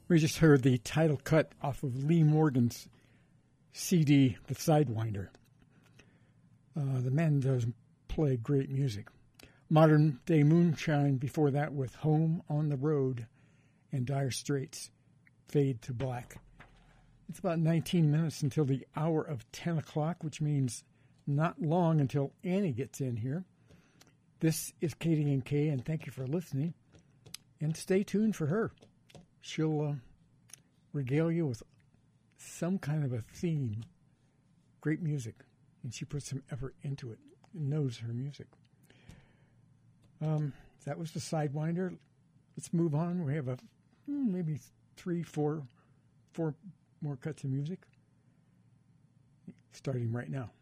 We just heard the title cut off of Lee Morgan's CD, The Sidewinder. The man does play great music. Modern Day Moonshine before that with Home on the Road and Dire Straits, Fade to Black. It's about 19 minutes until the hour of 10 o'clock, which means not long until Annie gets in here. This is Katie and Kay, and thank you for listening. And stay tuned for her. She'll regale you with some kind of a theme. Great music. And she puts some effort into it and knows her music. That was the Sidewinder. Let's move on. We have maybe 4 more cuts of music starting right now.